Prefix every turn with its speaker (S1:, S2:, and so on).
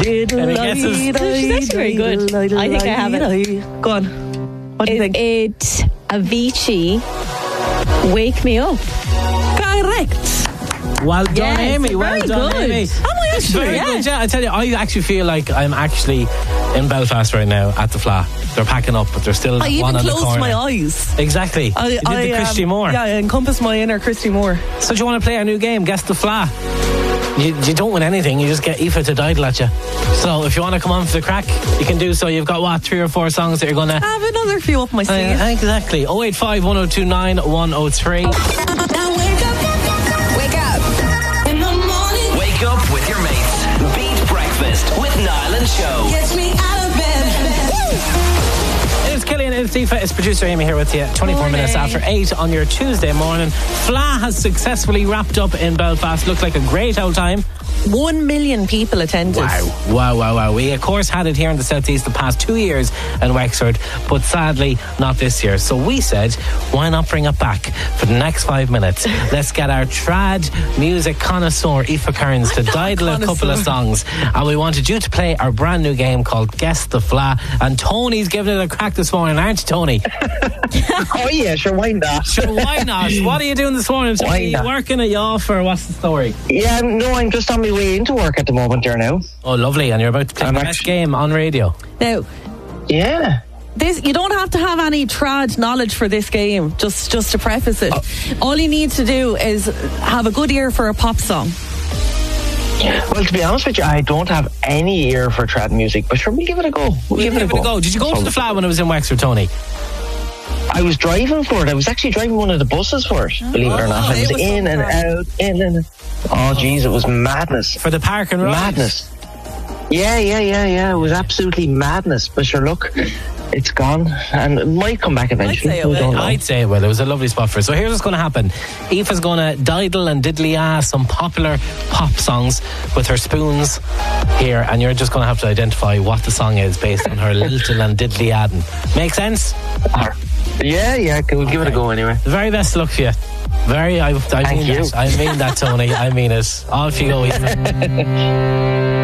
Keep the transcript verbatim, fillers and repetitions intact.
S1: Any guesses?
S2: That's very good. I think I have it.
S1: Go on. What do you
S2: Is
S1: think?
S2: it Avicii? Wake Me Up.
S1: Correct.
S3: Well done,
S2: Yes,
S3: Amy. Well
S2: very
S3: done,
S2: good.
S3: Amy.
S2: Am I
S3: It's
S2: actually?
S3: very
S2: Yeah.
S3: good. Yeah, I tell you, I actually feel like I'm actually in Belfast right now at the Fla. They're packing up, but they're still
S1: I
S3: one
S1: even
S3: on the
S1: closed
S3: corner.
S1: my eyes.
S3: Exactly.
S1: I,
S3: you did
S1: I,
S3: the Christy
S1: um,
S3: Moore.
S1: Yeah, I encompassed my inner Christy Moore.
S3: So do you want to play our new game, Guess the Fla? You, you don't win anything, you just get Aoife to dial at you. So if you want to come on for the crack, you can do so. You've got, what, three or four songs that you're going to...
S1: I have another few up my sleeve.
S3: Uh, exactly. oh eight five, one oh two nine, one oh three.
S4: Now wake up, wake up in the morning.
S5: Wake up with your mates. Beat Breakfast with Niall and Show.
S4: Gets me out of bed.
S3: It's Killian, it's Aoife, it's producer Amy here with you. twenty-four
S2: Morning.
S3: minutes after eight on your Tuesday morning. Fla has successfully wrapped up in Belfast. Looked like a great old time.
S1: One million people attended.
S3: Wow, wow, wow, wow. We, of course, had it here in the southeast the past two years in Wexford, but sadly, not this year. So we said, why not bring it back for the next five minutes? Let's get our trad music connoisseur, Aoife Kearns, to dial a couple of songs. And we wanted you to play our brand new game called Guess the Fla. And Tony's giving it a crack this morning, aren't you, Tony?
S6: Oh yeah, sure, why not?
S3: Sure, why not? What are you doing this morning? Are
S6: Why
S3: you
S6: not?
S3: working, are you off, or what's the story?
S6: Yeah, no, I'm just on my way into work at the moment there now.
S3: Oh, lovely. And you're about to play
S6: I'm
S3: the best
S6: actually-
S3: game on radio.
S1: Now,
S6: Yeah.
S1: this you don't have to have any trad knowledge for this game. Just, just to preface it, all you need to do is have a good ear for a pop song.
S6: Well, to be honest with you, I don't have any ear for trad music, but sure, we'll give it a go. We'll, give, it a go.
S3: Did you go to the Fla when it was in Wexford, Tony?
S6: I was driving for it. I was actually driving one of the buses for it, believe it or not. I
S1: it
S6: was
S1: was
S6: in and
S1: something.
S6: out, in and out. Oh, jeez, it was madness.
S3: For the park and ride?
S6: Madness. Yeah, yeah, yeah, yeah. It was absolutely madness. But sure, look, it's gone. And it might come back eventually.
S1: say it
S6: We
S1: will.
S6: don't know.
S3: I'd say it will. It was a lovely spot for it. So here's what's going to happen. Aoife's going to diddle and diddly ah some popular pop songs with her spoons here, and you're just going to have to identify what the song is based on her little and diddly adding. Make sense?
S6: Yeah, yeah, okay, we'll give it a go anyway.
S3: The very best of luck for you. Very, I, I
S6: Thank
S3: mean
S6: you.
S3: that. I mean that, Tony. I mean it. Off you go, Aoife.